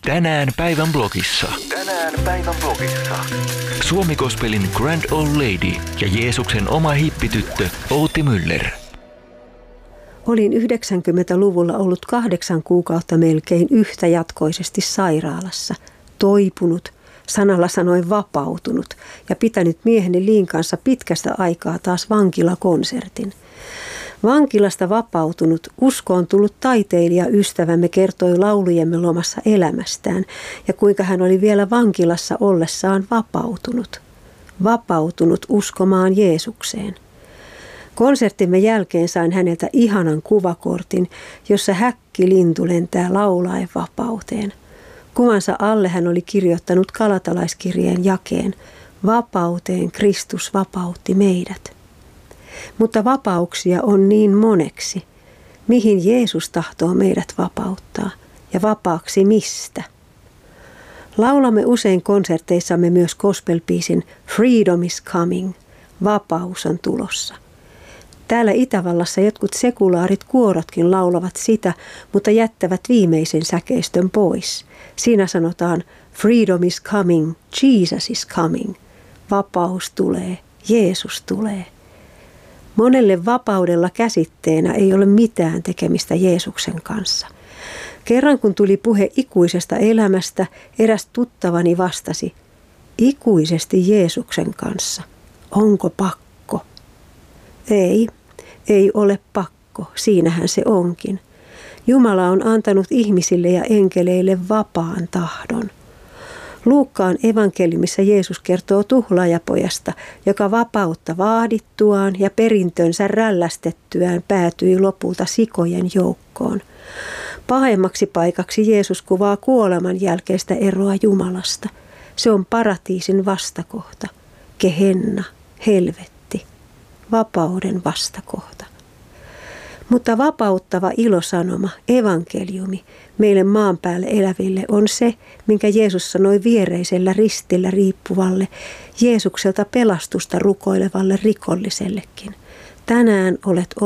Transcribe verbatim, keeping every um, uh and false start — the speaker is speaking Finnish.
Tänään päivän blogissa. Tänään päivän blogissa. Suomi Gospelin Grand Old Lady ja Jeesuksen oma hippityttö Outi Müller. Olin yhdeksänkymmentäluvulla ollut kahdeksan kuukautta melkein yhtäjatkoisesti sairaalassa, toipunut, sanalla sanoen vapautunut ja pitänyt mieheni Liin kanssa pitkästä aikaa taas vankilakonsertin. Vankilasta vapautunut, uskoon tullut taiteilijaystävämme kertoi laulujemme lomassa elämästään ja kuinka hän oli vielä vankilassa ollessaan vapautunut. Vapautunut uskomaan Jeesukseen. Konserttimme jälkeen sain häneltä ihanan kuvakortin, jossa häkkilintu lentää laulaen vapauteen. Kuvansa alle hän oli kirjoittanut galatalaiskirjeen jakeen: vapauteen Kristus vapautti meidät. Mutta vapauksia on niin moneksi. Mihin Jeesus tahtoo meidät vapauttaa ja vapaaksi mistä? Laulamme usein konserteissamme myös gospelbiisin Freedom is coming, vapaus on tulossa. Täällä Itävallassa jotkut sekulaarit kuorotkin laulavat sitä, mutta jättävät viimeisen säkeistön pois. Siinä sanotaan Freedom is coming, Jesus is coming. Vapaus tulee, Jeesus tulee. Monelle vapaudella käsitteenä ei ole mitään tekemistä Jeesuksen kanssa. Kerran kun tuli puhe ikuisesta elämästä, eräs tuttavani vastasi: ikuisesti Jeesuksen kanssa. Onko pakko? Ei, ei ole pakko, siinähän se onkin. Jumala on antanut ihmisille ja enkeleille vapaan tahdon. Luukkaan evankeliumissa Jeesus kertoo tuhlaajapojasta, joka vapautta vaadittuaan ja perintönsä rällästettyään päätyi lopulta sikojen joukkoon. Pahemmaksi paikaksi Jeesus kuvaa kuoleman jälkeistä eroa Jumalasta. Se on paratiisin vastakohta, Gehenna, helvetti, vapauden vastakohta. Mutta vapauttava ilosanoma, evankeliumi, meille maan päälle eläville on se, minkä Jeesus sanoi viereisellä ristillä riippuvalle, Jeesukselta pelastusta rukoilevalle rikollisellekin. Tänään olet